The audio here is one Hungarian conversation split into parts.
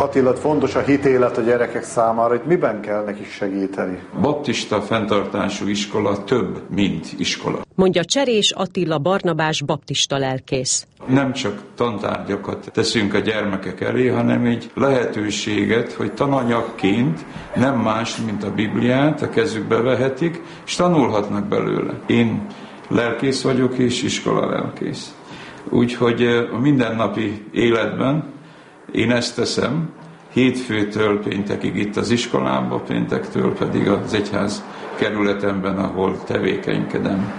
Attila, fontos a hitélet a gyerekek számára, hogy miben kell nekik segíteni? Baptista fenntartású iskola több, mint iskola. Mondja Cserés Attila Barnabás baptista lelkész. Nem csak tantárgyakat teszünk a gyermekek elé, hanem egy lehetőséget, hogy tananyagként nem más, mint a Bibliát a kezükbe vehetik, és tanulhatnak belőle. Én lelkész vagyok, és iskola lelkész. Úgyhogy a mindennapi életben én ezt teszem, hétfőtől péntekig itt az iskolában, péntektől pedig az egyház kerületemben, ahol tevékenykedem.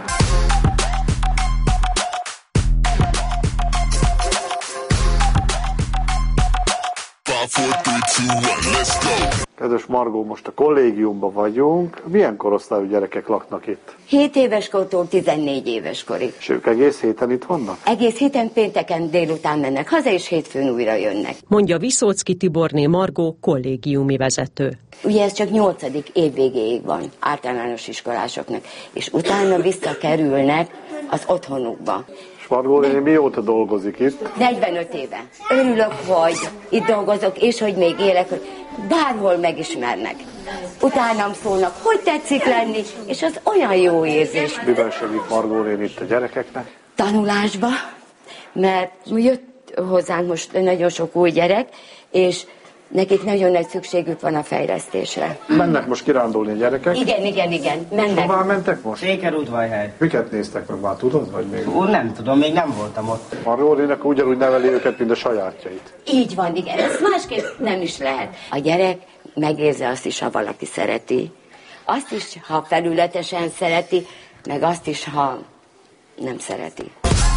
Kedves Margó, most a kollégiumban vagyunk. Milyen korosztályú gyerekek laknak itt? 7 éves kortól 14 éves korig. És ők egész héten itt vannak? Egész héten pénteken délután mennek haza, és hétfőn újra jönnek. Mondja Viszóczky Tiborné Margó kollégiumi vezető. Ugye ez csak 8. év végéig van általános iskolásoknak, és utána visszakerülnek az otthonukba. És Margó néni mióta dolgozik itt? 45 éve. Örülök, hogy itt dolgozok, és hogy még élek, hogy bárhol megismernek. Utánam szólnak, hogy tetszik lenni, és az olyan jó érzés. Miben segít Margó néni itt a gyerekeknek? Tanulásba, mert jött hozzánk most nagyon sok új gyerek, és nekik nagyon nagy szükségük van a fejlesztésre. Mennek most kirándulni a gyerekek? Igen, mennek. Hová mentek most? Székerudvarhely. Miket néztek meg már, tudod, vagy még? Nem tudom, még nem voltam ott. Margó néninek ugyanúgy neveli őket, mint a sajátjait. Így van, igen, ez másképp nem is lehet. A gyerek megérzi azt is, ha valaki szereti. Azt is, ha felületesen szereti, meg azt is, ha nem szereti.